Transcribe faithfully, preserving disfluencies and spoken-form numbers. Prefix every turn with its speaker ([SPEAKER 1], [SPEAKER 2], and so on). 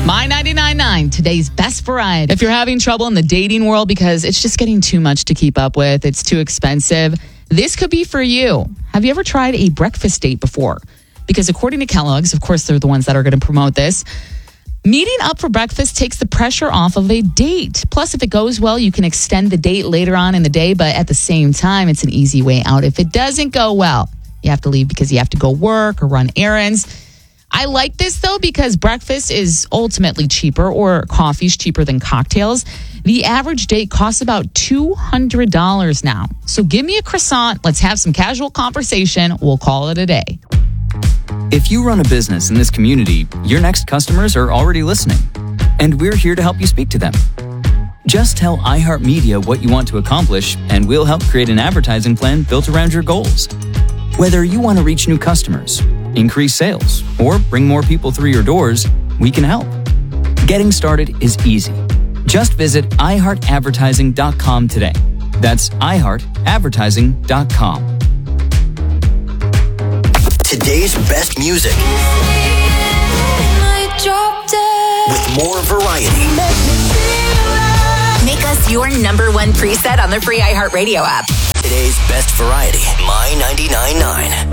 [SPEAKER 1] My ninety-nine point nine, today's best variety. If you're having trouble in the dating world because it's just getting too much to keep up with, it's too expensive, this could be for you. Have you ever tried a breakfast date before? Because according to Kellogg's, of course, they're the ones that are going to promote this, meeting up for breakfast takes the pressure off of a date. Plus, if it goes well, you can extend the date later on in the day, but at the same time, it's an easy way out. If it doesn't go well, you have to leave because you have to go work or run errands. I like this, though, because breakfast is ultimately cheaper, or coffee's cheaper than cocktails. The average date costs about two hundred dollars now. So give me a croissant. Let's have some casual conversation. We'll call it a day.
[SPEAKER 2] If you run a business in this community, your next customers are already listening, and we're here to help you speak to them. Just tell iHeartMedia what you want to accomplish, and we'll help create an advertising plan built around your goals. Whether you want to reach new customers, increase sales, or bring more people through your doors, we can help. Getting started is easy. Just visit i heart advertising dot com today. That's i heart advertising dot com.
[SPEAKER 3] Today's best music with more variety.
[SPEAKER 4] Make us your number one preset on the free iHeartRadio app.
[SPEAKER 3] Today's best variety, My ninety-nine point nine.